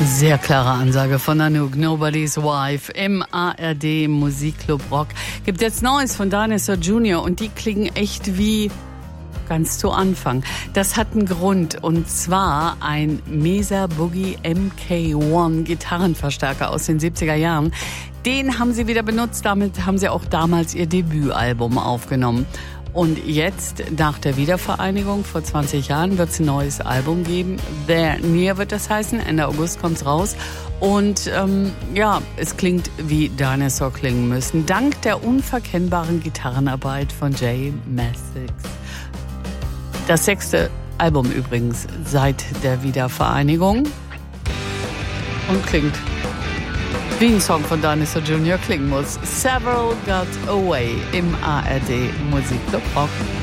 Sehr klare Ansage von Nanook, Nobody's Wife im ARD Musikclub Rock. Gibt jetzt Neues von Dinosaur Jr. und die klingen echt wie ganz zu Anfang. Das hat einen Grund und zwar ein Mesa Boogie MK1 Gitarrenverstärker aus den 70er Jahren. Den haben sie wieder benutzt, damit haben sie auch damals ihr Debütalbum aufgenommen. Und jetzt, nach der Wiedervereinigung vor 20 Jahren, wird es ein neues Album geben. There Near wird das heißen. Ende August kommt's raus. Und es klingt wie Dinosaur klingen müssen. Dank der unverkennbaren Gitarrenarbeit von Jay Massix. Das 6. Album übrigens seit der Wiedervereinigung. Und klingt wie ein Song von Dinosaur Jr. klingen muss. Several Got Away im ARD Musikclub Rock.